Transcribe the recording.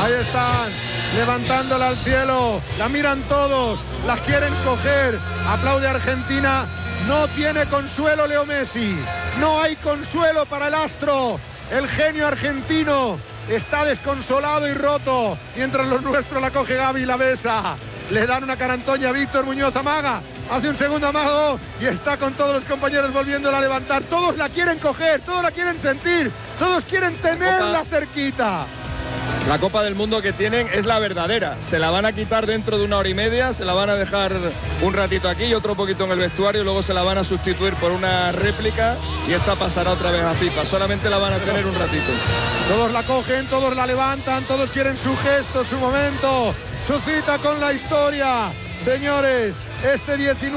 Ahí están, levantándola al cielo. La miran todos, la quieren coger. Aplaude Argentina. No tiene consuelo Leo Messi. No hay consuelo para el astro. El genio argentino está desconsolado y roto. Mientras los nuestros la coge Gavi y la besa. Le dan una carantoña a Víctor Muñoz, amaga. Hace un segundo amago y está con todos los compañeros volviéndola a levantar. Todos la quieren coger, todos la quieren sentir. Todos quieren tenerla cerquita. La Copa del Mundo que tienen es la verdadera. Se la van a quitar dentro de 1 hora y media, se la van a dejar un ratito aquí y otro poquito en el vestuario, luego se la van a sustituir por una réplica y esta pasará otra vez a FIFA. Solamente la van a tener un ratito. Todos la cogen, todos la levantan, todos quieren su gesto, su momento, su cita con la historia. Señores, este 19